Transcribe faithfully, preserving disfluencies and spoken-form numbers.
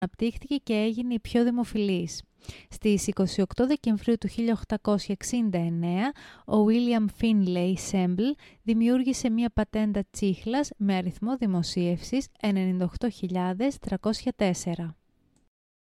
αναπτύχθηκε και έγινε η πιο δημοφιλής. Στις είκοσι οκτώ Δεκεμβρίου του χίλια οκτακόσια εξήντα εννέα, ο William Finlay Semple δημιούργησε μια πατέντα τσίχλας με αριθμό δημοσίευσης ενενήντα οκτώ χιλιάδες τριακόσια τέσσερα.